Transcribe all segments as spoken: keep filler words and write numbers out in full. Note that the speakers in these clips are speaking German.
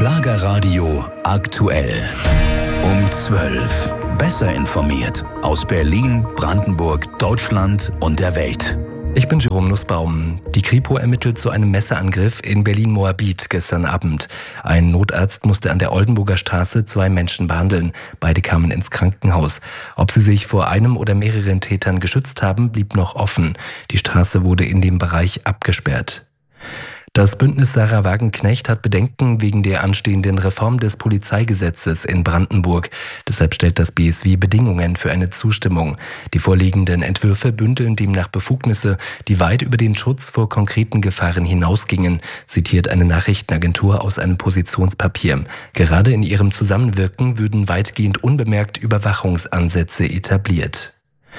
Schlagerradio aktuell. Um zwölf. Besser informiert aus Berlin, Brandenburg, Deutschland und der Welt. Ich bin Jerome Nussbaum. Die Kripo ermittelt zu einem Messerangriff in Berlin-Moabit gestern Abend. Ein Notarzt musste an der Oldenburger Straße zwei Menschen behandeln. Beide kamen ins Krankenhaus. Ob sie sich vor einem oder mehreren Tätern geschützt haben, blieb noch offen. Die Straße wurde in dem Bereich abgesperrt. Das Bündnis Sarah Wagenknecht hat Bedenken wegen der anstehenden Reform des Polizeigesetzes in Brandenburg. Deshalb stellt das B S W Bedingungen für eine Zustimmung. Die vorliegenden Entwürfe bündeln demnach Befugnisse, die weit über den Schutz vor konkreten Gefahren hinausgingen, zitiert eine Nachrichtenagentur aus einem Positionspapier. Gerade in ihrem Zusammenwirken würden weitgehend unbemerkt Überwachungsansätze etabliert.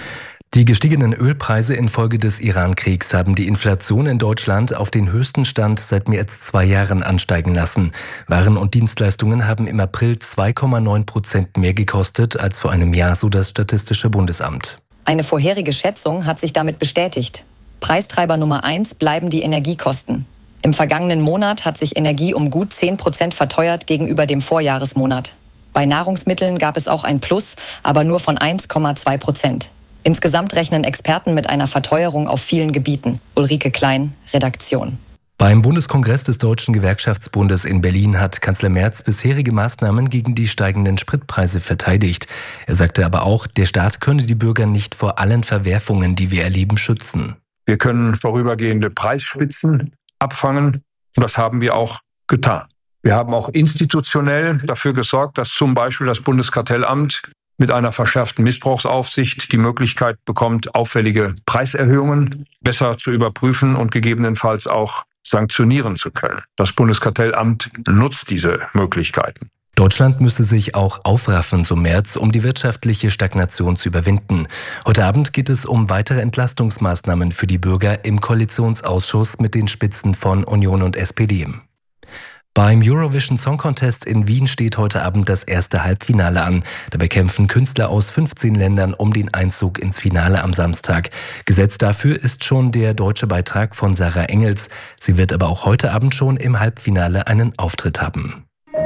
Die gestiegenen Ölpreise infolge des Iran-Kriegs haben die Inflation in Deutschland auf den höchsten Stand seit mehr als zwei Jahren ansteigen lassen. Waren und Dienstleistungen haben im April zwei Komma neun Prozent mehr gekostet als vor einem Jahr, so das Statistische Bundesamt. Eine vorherige Schätzung hat sich damit bestätigt. Preistreiber Nummer eins bleiben die Energiekosten. Im vergangenen Monat hat sich Energie um gut zehn Prozent verteuert gegenüber dem Vorjahresmonat. Bei Nahrungsmitteln gab es auch ein Plus, aber nur von eins Komma zwei Prozent. Insgesamt rechnen Experten mit einer Verteuerung auf vielen Gebieten. Ulrike Klein, Redaktion. Beim Bundeskongress des Deutschen Gewerkschaftsbundes in Berlin hat Kanzler Merz bisherige Maßnahmen gegen die steigenden Spritpreise verteidigt. Er sagte aber auch, der Staat könne die Bürger nicht vor allen Verwerfungen, die wir erleben, schützen. Wir können vorübergehende Preisspitzen abfangen und das haben wir auch getan. Wir haben auch institutionell dafür gesorgt, dass zum Beispiel das Bundeskartellamt mit einer verschärften Missbrauchsaufsicht die Möglichkeit bekommt, auffällige Preiserhöhungen besser zu überprüfen und gegebenenfalls auch sanktionieren zu können. Das Bundeskartellamt nutzt diese Möglichkeiten. Deutschland müsse sich auch aufraffen, so Merz, um die wirtschaftliche Stagnation zu überwinden. Heute Abend geht es um weitere Entlastungsmaßnahmen für die Bürger im Koalitionsausschuss mit den Spitzen von Union und S P D. Beim Eurovision Song Contest in Wien steht heute Abend das erste Halbfinale an. Dabei kämpfen Künstler aus fünfzehn Ländern um den Einzug ins Finale am Samstag. Gesetzt dafür ist schon der deutsche Beitrag von Sarah Engels. Sie wird aber auch heute Abend schon im Halbfinale einen Auftritt haben.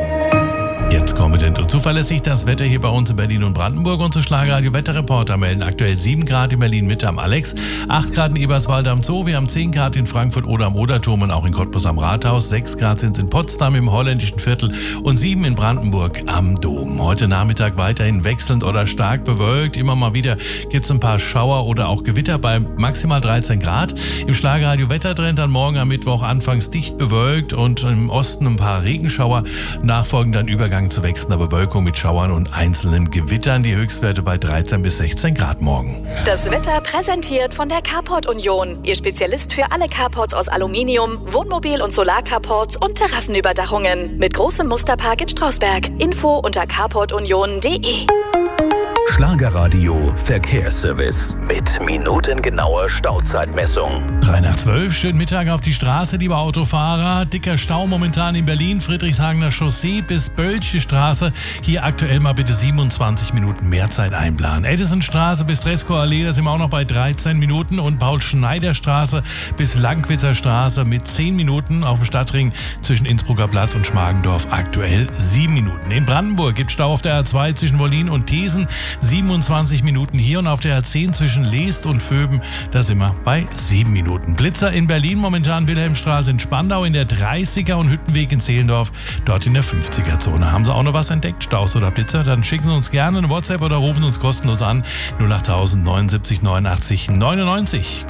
Jetzt kompetent und zuverlässig das Wetter hier bei uns in Berlin und Brandenburg. Unsere Schlagerradio-Wetterreporter melden aktuell sieben Grad in Berlin-Mitte am Alex, acht Grad in Eberswalde am Zoo, wir haben zehn Grad in Frankfurt oder am Oderturm und auch in Cottbus am Rathaus, sechs Grad sind es in Potsdam im holländischen Viertel und sieben in Brandenburg am Dom. Heute Nachmittag weiterhin wechselnd oder stark bewölkt. Immer mal wieder gibt es ein paar Schauer oder auch Gewitter bei maximal dreizehn Grad. Im Schlagerradio-Wettertrend dann morgen am Mittwoch anfangs dicht bewölkt und im Osten ein paar Regenschauer, nachfolgend dann Übergang zu wechselnder Bewölkung mit Schauern und einzelnen Gewittern. Die Höchstwerte bei dreizehn bis sechzehn Grad morgen. Das Wetter präsentiert von der Carport Union. Ihr Spezialist für alle Carports aus Aluminium, Wohnmobil- und Solarcarports und Terrassenüberdachungen. Mit großem Musterpark in Strausberg. Info unter carport union punkt de. Schlagerradio Verkehrsservice mit minutengenauer Stauzeitmessung. drei nach zwölf, schönen Mittag auf die Straße, liebe Autofahrer. Dicker Stau momentan in Berlin, Friedrichshagener Chaussee bis Bölsche Straße. Hier aktuell mal bitte siebenundzwanzig Minuten mehr Zeit einplanen. Edisonstraße bis Dreskower Allee, da sind wir auch noch bei dreizehn Minuten. Und Paul-Schneider-Straße bis Langwitzer Straße mit zehn Minuten. Auf dem Stadtring zwischen Innsbrucker Platz und Schmargendorf aktuell sieben Minuten. In Brandenburg gibt es Stau auf der A zwei zwischen Wollin und Thesen. siebenundzwanzig Minuten hier und auf der A zehn zwischen Leest und Vöben, da sind wir bei sieben Minuten. Blitzer in Berlin, momentan Wilhelmstraße in Spandau, in der dreißiger und Hüttenweg in Zehlendorf, dort in der fünfziger-Zone. Haben Sie auch noch was entdeckt, Staus oder Blitzer? Dann schicken Sie uns gerne eine WhatsApp oder rufen uns kostenlos an null acht neunundsiebzig neunundachtzig neunundneunzig.